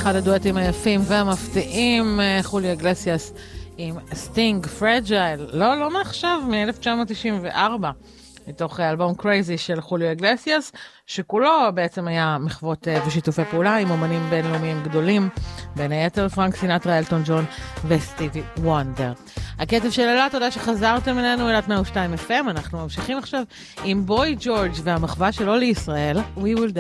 אחד הדואטים היפים והמפתיעים, חוליו איגלסיאס עם סטינג פרג'ייל, לא מעכשיו, מ-1994, מתוך אלבום קרייזי של חוליו איגלסיאס, שכולו בעצם היה מחוות ושיתופי פעולה עם אומנים בינלאומיים גדולים, בין היתר פרנק סינטרה, אלטון ג'ון וסטיבי וונדר. הכתב של אלת, תודה שחזרתם אלינו, אלת 102 FM, אנחנו ממשיכים עכשיו עם בוי ג'ורג' והמחווה שלו לישראל, We Will